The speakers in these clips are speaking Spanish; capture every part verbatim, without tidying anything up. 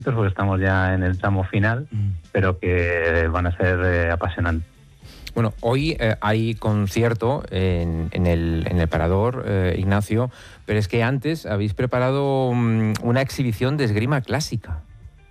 porque estamos ya en el tramo final, mm. pero que van a ser eh, apasionantes. Bueno, hoy eh, hay concierto en, en, el, en el Parador, eh, Ignacio, pero es que antes habéis preparado um, una exhibición de esgrima clásica.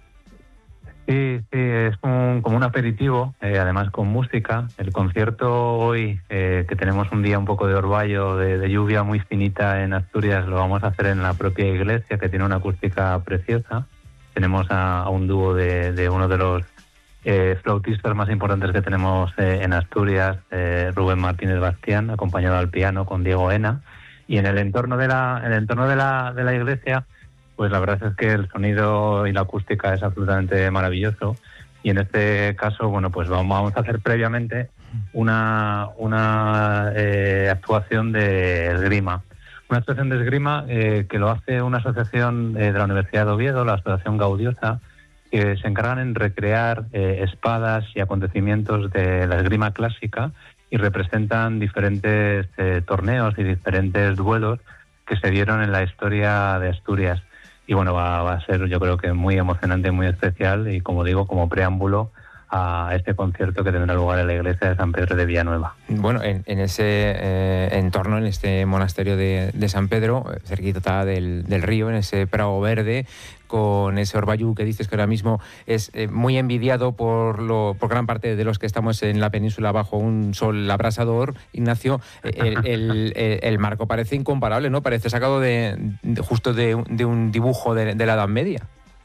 Sí, sí, es un, como un aperitivo, eh, además con música. El concierto hoy, eh, que tenemos un día un poco de orvallo, de, de lluvia muy finita en Asturias, lo vamos a hacer en la propia iglesia, que tiene una acústica preciosa. Tenemos a, a un dúo de, de uno de los Eh, flautistas más importantes que tenemos eh, en Asturias, eh, Rubén Martínez Bastián, acompañado al piano con Diego Ena, y en el entorno de la, en el entorno de la, de la iglesia, pues la verdad es que el sonido y la acústica es absolutamente maravilloso, y en este caso, bueno, pues vamos, vamos a hacer previamente una, una eh, actuación de esgrima, una actuación de esgrima eh, que lo hace una asociación eh, de la Universidad de Oviedo, la Asociación Gaudiosa, que se encargan en recrear eh, espadas y acontecimientos de la esgrima clásica y representan diferentes eh, torneos y diferentes duelos que se dieron en la historia de Asturias. Y bueno, va, va a ser yo creo que muy emocionante, muy especial y como digo, como preámbulo a este concierto que tendrá lugar en la iglesia de San Pedro de Villanueva. Bueno, en, en ese eh, entorno, en este monasterio de, de San Pedro, cerquita del, del río, en ese prado verde, con ese orvallo que dices que ahora mismo es eh, muy envidiado por, lo, por gran parte de los que estamos en la península bajo un sol abrasador, Ignacio, el, el, el, el marco parece incomparable, ¿no? Parece sacado de, de justo de, de un dibujo de, de la Edad Media.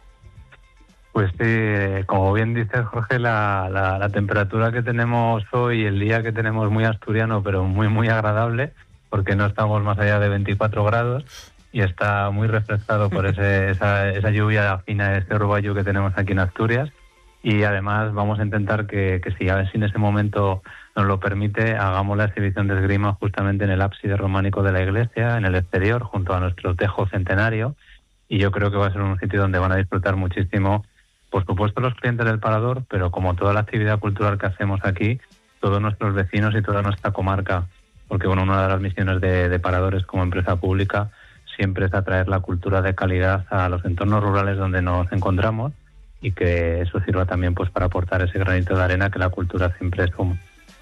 Pues sí, como bien dices, Jorge, la, la, la temperatura que tenemos hoy, el día que tenemos muy asturiano, pero muy, muy agradable, porque no estamos más allá de veinticuatro grados y está muy refrescado por ese, esa, esa lluvia fina, ese orvallo que tenemos aquí en Asturias. Y además vamos a intentar que, que si a ver si en ese momento nos lo permite, hagamos la exhibición de esgrima justamente en el ábside románico de la iglesia, en el exterior, junto a nuestro tejo centenario. Y yo creo que va a ser un sitio donde van a disfrutar muchísimo, por supuesto, los clientes del Parador, pero como toda la actividad cultural que hacemos aquí, todos nuestros vecinos y toda nuestra comarca, porque bueno, una de las misiones de, de Paradores como empresa pública siempre es atraer la cultura de calidad a los entornos rurales donde nos encontramos y que eso sirva también pues para aportar ese granito de arena que la cultura siempre suma.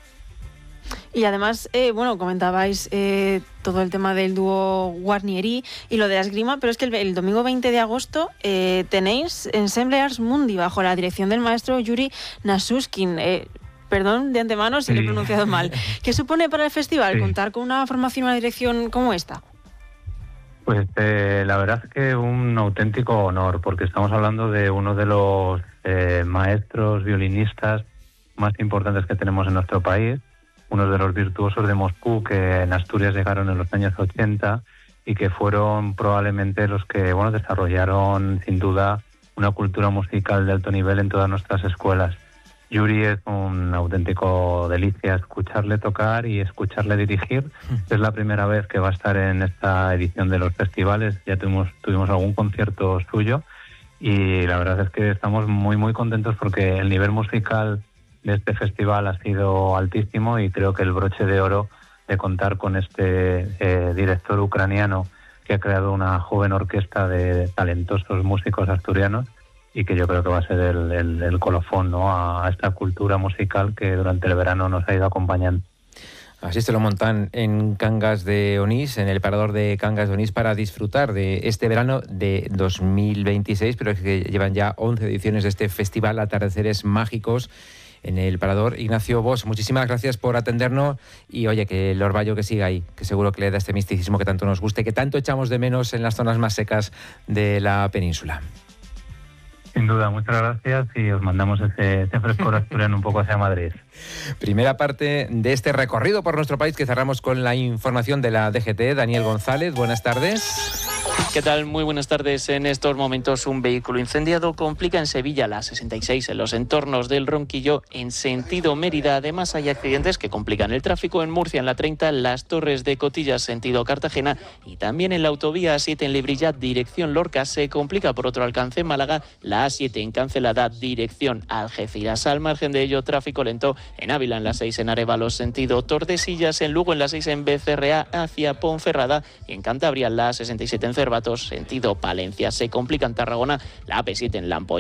Y además, eh, bueno, comentabais eh, todo el tema del dúo Guarnieri y lo de la esgrima, pero es que el, el domingo veinte de agosto eh, tenéis Ensemble Ars Mundi bajo la dirección del maestro Yuri Nasuskin. Eh, perdón de antemano si sí. lo he pronunciado mal. ¿Qué supone para el festival sí. contar con una formación y una dirección como esta? Pues eh, la verdad es que un auténtico honor, porque estamos hablando de uno de los eh, maestros violinistas más importantes que tenemos en nuestro país, uno de los virtuosos de Moscú que en Asturias llegaron en los años ochenta y que fueron probablemente los que bueno desarrollaron sin duda una cultura musical de alto nivel en todas nuestras escuelas. Yuri es un auténtico delicia escucharle tocar y escucharle dirigir. Es la primera vez que va a estar en esta edición de los festivales. Ya tuvimos, tuvimos algún concierto suyo y la verdad es que estamos muy muy contentos porque el nivel musical de este festival ha sido altísimo y creo que el broche de oro de contar con este eh, director ucraniano que ha creado una joven orquesta de talentosos músicos asturianos y que yo creo que va a ser el, el, el colofón, ¿no?, a, a esta cultura musical que durante el verano nos ha ido acompañando. Así se lo montan en Cangas de Onís, en el Parador de Cangas de Onís, para disfrutar de este verano de dos mil veintiséis, pero es que llevan ya once ediciones de este festival Atardeceres Mágicos en el Parador. Ignacio Bosch, muchísimas gracias por atendernos y oye, que el orvallo que siga ahí, que seguro que le da este misticismo que tanto nos guste, que tanto echamos de menos en las zonas más secas de la península. Sin duda, muchas gracias y os mandamos ese, ese frescor asturiano un poco hacia Madrid. Primera parte de este recorrido por nuestro país que cerramos con la información de la D G T. Daniel González, buenas tardes. ¿Qué tal? Muy buenas tardes. En estos momentos un vehículo incendiado complica en Sevilla la sesenta y seis en los entornos del Ronquillo en sentido Mérida. Además hay accidentes que complican el tráfico en Murcia en la treinta, Las Torres de Cotillas sentido Cartagena y también en la autovía A siete en Lebrija dirección Lorca. Se complica por otro alcance en Málaga la A siete en Cancelada dirección Algeciras. Al margen de ello, tráfico lento en Ávila en la seis en Arévalos sentido Tordesillas, en Lugo en la seis en Becerrea hacia Ponferrada y en Cantabria la sesenta y siete en Cervatos sentido Palencia. Se complica en Tarragona la A P siete en Lampo.